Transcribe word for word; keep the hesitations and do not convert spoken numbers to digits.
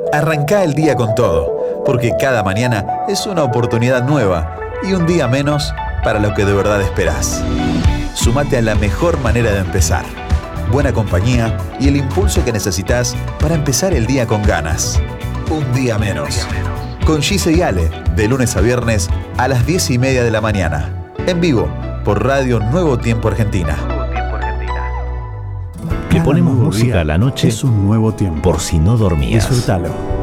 Arrancá el día con todo, porque cada mañana es una oportunidad nueva y un día menos para lo que de verdad esperás. Sumate a la mejor manera de empezar. Buena compañía y el impulso que necesitas para empezar el día con ganas. Un día menos. Con Gise y Ale, de lunes a viernes a las diez y media de la mañana. En vivo, por Radio Nuevo Tiempo Argentina. Le ponemos música a la noche es un nuevo tiempo. por si no dormías. Disfrútalo.